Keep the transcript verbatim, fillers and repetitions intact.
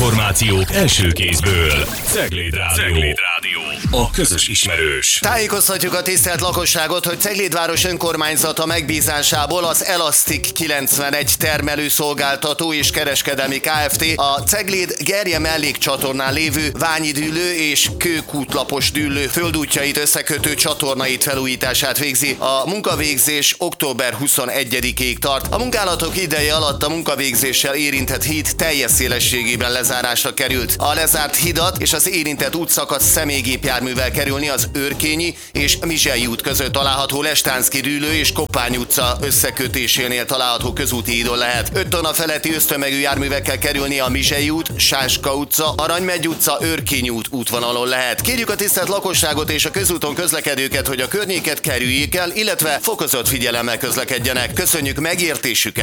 Információk első kézből. Cegléd Rádió. Cegléd Rádió. A közös ismerős. Tájékoztatjuk a tisztelt lakosságot, hogy Ceglédváros önkormányzata megbízásából az Elasztik kilencvenegy termelőszolgáltató és kereskedelmi Kft. A Cegléd Gerje mellékcsatornán lévő Ványi dűlő és Kőkútlapos dűlő földútjait összekötő csatornait felújítását végzi. A munkavégzés október huszonegyedikéig tart. A munkálatok ideje alatt a munkavégzéssel érintett híd teljes szélességében lezárásra került. A lezárt hidat és az érintett útszakasz személygépjárművel kerülni az Őrkényi és Mizsei út között található Lestánszky dűlő és Koppány utca összekötésénél található közúti hídon lehet. öt tonna feletti össztömegű járművekkel kerülni a Mizsei út, Sáska utca, Aranymegy utca, Őrkényi út útvonalon lehet. Kérjük a tisztelt lakosságot és a közúton közlekedőket, hogy a környéket kerüljék el, illetve fokozott figyelemmel közlekedjenek. Köszönjük megértésüket!